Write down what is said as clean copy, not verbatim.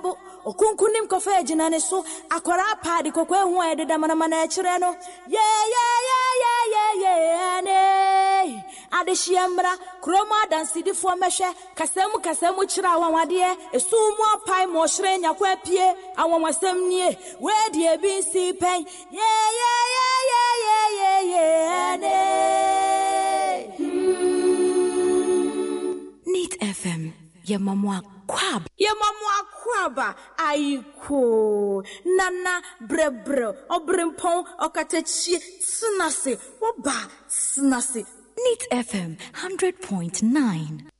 Bible okunkunim kofa ejina ne so akwara paadi kokwe hu ede da mana mana ekire no yeah ne adehyiamra kroma dansidifo mehwe kasemu kira wanwade esumu apai mo hire nyakwa pie awonwasem nie we die bi si pen yeah ne Neat FM Yemamwa kwaba aiko nana brebro obrimpon okatachie tsunase woba tsunase Neat FM 100.9